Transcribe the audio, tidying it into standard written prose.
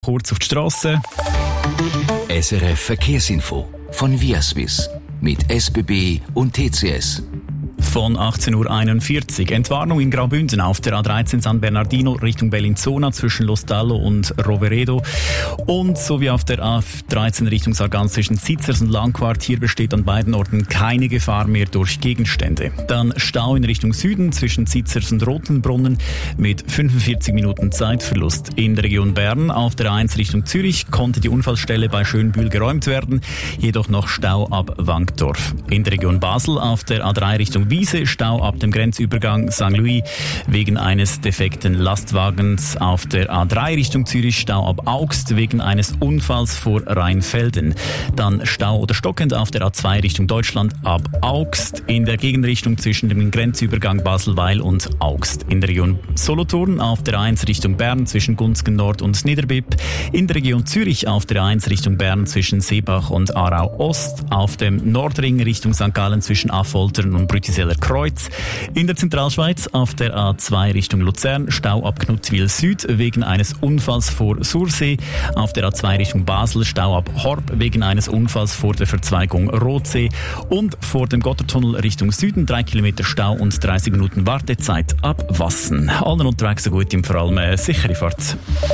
Kurz auf die Strasse. SRF Verkehrsinfo von Viaswiss mit SBB und TCS. Von 18.41 Uhr. Entwarnung in Graubünden auf der A13 San Bernardino Richtung Bellinzona zwischen Lostallo und Roveredo. Und sowie auf der A13 Richtung Sargans zwischen Zitzers und Langquart. Hier besteht an beiden Orten keine Gefahr mehr durch Gegenstände. Dann Stau in Richtung Süden zwischen Zitzers und Rotenbrunnen mit 45 Minuten Zeitverlust. In der Region Bern auf der A1 Richtung Zürich konnte die Unfallstelle bei Schönbühl geräumt werden, jedoch noch Stau ab Wankdorf. In der Region Basel auf der A3 Richtung Wiese, Stau ab dem Grenzübergang St. Louis wegen eines defekten Lastwagens. Auf der A3 Richtung Zürich, Stau ab Augst wegen eines Unfalls vor Rheinfelden. Dann Stau oder stockend auf der A2 Richtung Deutschland ab Augst. In der Gegenrichtung zwischen dem Grenzübergang Baselweil und Augst. In der Region Solothurn auf der A1 Richtung Bern zwischen Gunzgen Nord und Niederbipp. In der Region Zürich auf der A1 Richtung Bern zwischen Seebach und Aarau Ost. Auf dem Nordring Richtung St. Gallen zwischen Affoltern und Brütiseller Kreuz. In der Zentralschweiz auf der A2 Richtung Luzern, Stau ab Knutzwil Süd wegen eines Unfalls vor Sursee. Auf der A2 Richtung Basel, Stau ab Horb wegen eines Unfalls vor der Verzweigung Rotsee. Und vor dem Gottertunnel Richtung Süden 3 Kilometer Stau und 30 Minuten Wartezeit ab Wassen. Allen unterwegs so gut, vor allem sichere Fahrt.